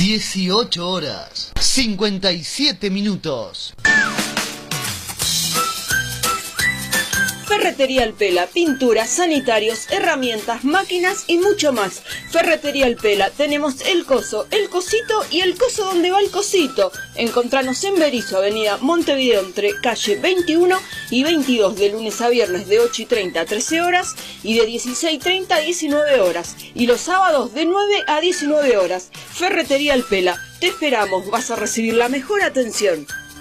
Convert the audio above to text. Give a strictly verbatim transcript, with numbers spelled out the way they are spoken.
dieciocho horas, cincuenta y siete minutos. Ferretería El Pela, pinturas, sanitarios, herramientas, máquinas y mucho más. Ferretería El Pela, tenemos el coso, el cosito y el coso donde va el cosito. Encontranos en Berizo, avenida Montevideo, entre calle veintiuno y veintidós, de lunes a viernes de ocho y treinta a trece horas y de dieciséis y treinta a diecinueve horas. Y los sábados de nueve a diecinueve horas. Ferretería El Pela, te esperamos, vas a recibir la mejor atención.